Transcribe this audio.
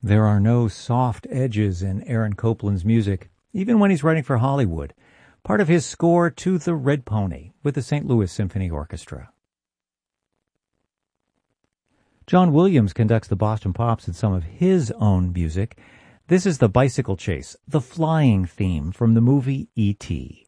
There are no soft edges in Aaron Copland's music, even when he's writing for Hollywood. Part of his score to The Red Pony with the St. Louis Symphony Orchestra. John Williams conducts the Boston Pops in some of his own music. This is The Bicycle Chase, the flying theme from the movie E.T.